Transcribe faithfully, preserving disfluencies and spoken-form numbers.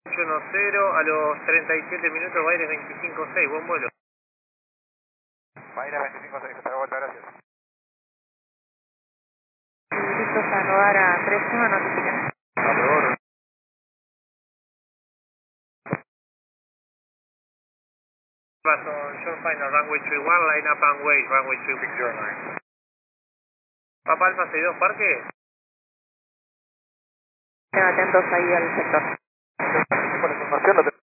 ocho uno cero, a los treinta y siete minutos, Baires veinticinco seis, buen vuelo. Baires veinticinco seis, hasta la vuelta, gracias. Listos a rodar a tres uno, notifican. A favor. On short final, runway three one, line up and wait, runway three six zero nine. Papa Alfa seis dos, parque. Estén atentos ahí al sector. Con la información,